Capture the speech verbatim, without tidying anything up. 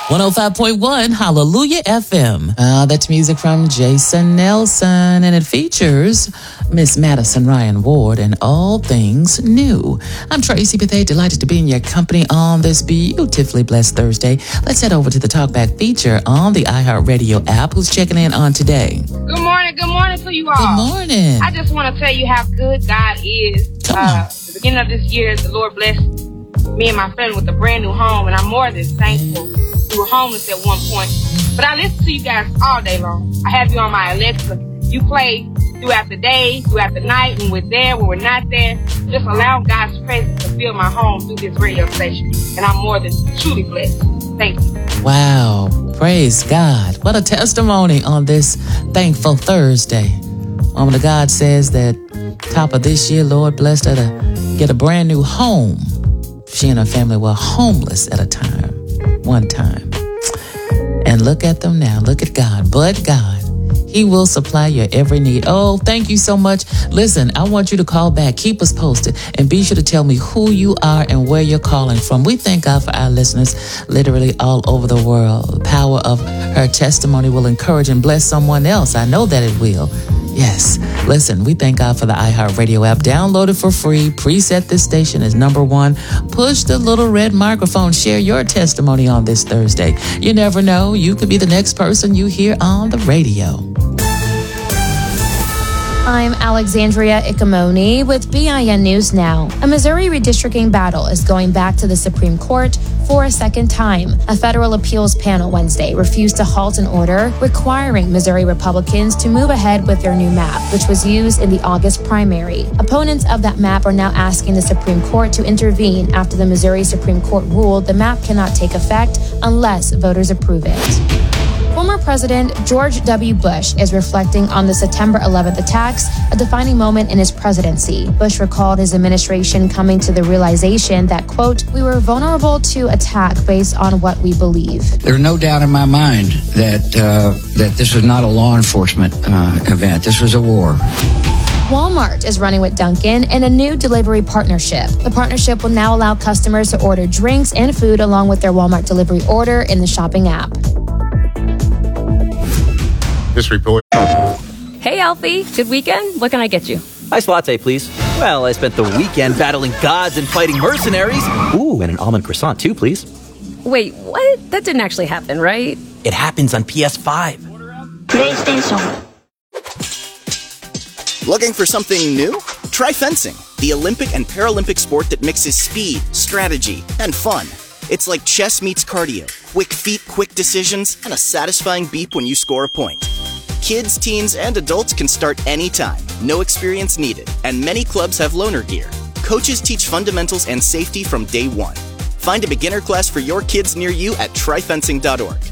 one oh five point one Hallelujah F M. Uh, that's music from Jason Nelson, and it features Miss Madison Ryan Ward and All Things New. I'm Tracy Bethea, delighted to be in your company on this beautifully blessed Thursday. Let's head over to the Talkback feature on the iHeartRadio app. Who's checking in on today? Good morning, good morning to you all. Good morning. I just want to tell you how good God is. Come uh, on. At the beginning of this year, the Lord blessed me and my friend with a brand new home, and I'm more than thankful. We were homeless at one point, but I listen to you guys all day long. I have you on my Alexa. You play throughout the day, throughout the night, when we're there, when we're not there. Just allow God's presence to fill my home through this radio station, and I'm more than truly blessed. Thank you. Wow. Praise God. What a testimony on this thankful Thursday. Woman of God says that top of this year, Lord blessed her to get a brand new home. She and her family were homeless at a time, one time. And look at them now. Look at God. But God, He will supply your every need. Oh, thank you so much. Listen, I want you to call back. Keep us posted. And be sure to tell me who you are and where you're calling from. We thank God for our listeners literally all over the world. The power of her testimony will encourage and bless someone else. I know that it will. Yes. Listen, we thank God for the iHeartRadio app. Download it for free. Preset this station as number one. Push the little red microphone. Share your testimony on this Thursday. You never know. You could be the next person you hear on the radio. I'm Alexandria Ikamoni with B I N News Now. A Missouri redistricting battle is going back to the Supreme Court for a second time. A federal appeals panel Wednesday refused to halt an order requiring Missouri Republicans to move ahead with their new map, which was used in the August primary. Opponents of that map are now asking the Supreme Court to intervene after the Missouri Supreme Court ruled the map cannot take effect unless voters approve it. Former President George W. Bush is reflecting on the September eleventh attacks, a defining moment in his presidency. Bush recalled his administration coming to the realization that, quote, we were vulnerable to attack based on what we believe. There's no doubt in my mind that uh, that this was not a law enforcement uh, event. This was a war. Walmart is running with Dunkin' in a new delivery partnership. The partnership will now allow customers to order drinks and food along with their Walmart delivery order in the shopping app. This report. Hey, Alfie. Good weekend? What can I get you? Iced latte, please. Well, I spent the weekend battling gods and fighting mercenaries. Ooh, and an almond croissant, too, please. Wait, what? That didn't actually happen, right? It happens on P S five. PlayStation. Looking for something new? Try fencing, the Olympic and Paralympic sport that mixes speed, strategy, and fun. It's like chess meets cardio. Quick feet, quick decisions, and a satisfying beep when you score a point. Kids, teens, and adults can start anytime. No experience needed. And many clubs have loaner gear. Coaches teach fundamentals and safety from day one. Find a beginner class for your kids near you at try fencing dot org.